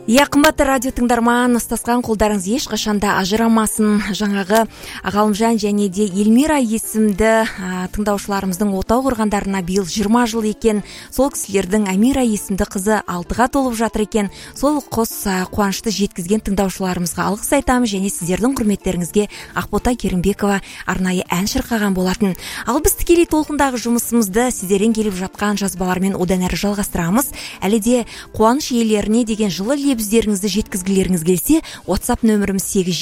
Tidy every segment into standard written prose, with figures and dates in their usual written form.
Қымбатты радио тыңдарман, ұстасқан қолдарыңыз ешқашанда ажырамасын. Жаңағы Ғалымжан және де Елмира есімді тыңдаушыларымыздың отау құрғандарына биыл 20 жыл екен. Сол кісілердің Амира есімді қызы 6-ға толып жатыр екен. Сол қос қуанышты жеткізген тыңдаушыларымызға алғыс айтамыз, және сіздердің құрметтеріңізге Ақбота Керімбекова арнайы ән шырқаған болатын. Ал біз тікелей толқындағы жұмысымызды сіздерден келіп жатқан жазбалармен одан әрі жалғастырамыз. Әлі де қуаныш иелеріне деген жылы лебіздеріңізді жеткізгілеріңіз келсе, WhatsApp нөміріміз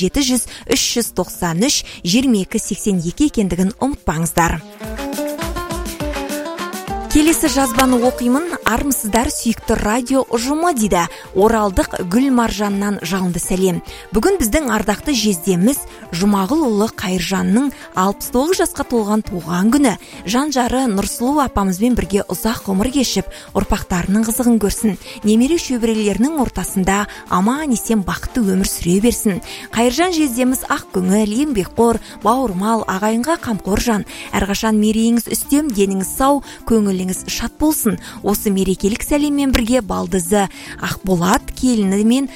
8700-393-2282 екендігін ұмытпаңыздар. Келесі жазбаны оқимын. Армысыздар, сүйікті радио ұжымы дейді. Оралдық Гүл Маржаннан жалынды сәлем. Бүгін біздің ардақты жездеміз Жұмағұлұлы Қайыржанның 69 жасқа толған туған күні. Жан-жары Нұрсұлу апамызбен бірге ұзақ ғұмыр кешіп, ұрпақтарының қызығын көрсін. Немере шөберелерінің ортасында аман-есен бақытты өмір сүре берсін. Қайыржан жездеміз ақ көңіл, еңбекқор, бауырмал, ағайынға қамқор жан. Әрқашан мерейіңіз үстем, деніңіз сау, көңіліңіз шат болсын. Осы мерекелік сәлеммен бірге балдызы Ақболат келіні мен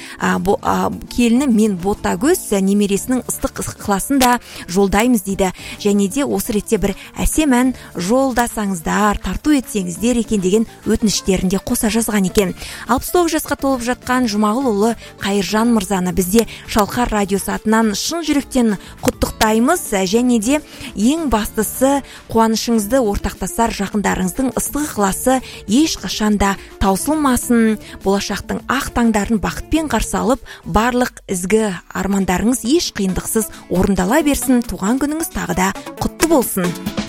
Ботагөз немересінің ыстық ықыласын да жолдаймыз дейді. Және де осы ретте бір әсем ән жолдасаңыздар, тарту етсеңіздер екен деген өтініштерінде қоса жазған екен. 69 жасқа толып жатқан Жұмағұлұлы Қайыржан мырзаны бізде Шалқар радиосы атынан шын жүректен құттықтаймыз, және де ең бастысы қуанышыңызды ортақтасар жақындарыңыздың ыстық ықыласы ешқашанда таусылмасын. Болашақтың ақ таңдарын бақытпен қарсы алып, барлық ізгі армандарыңыз еш қиындықсыз орындала берсін. Туған күніңіз тағы да құтты болсын.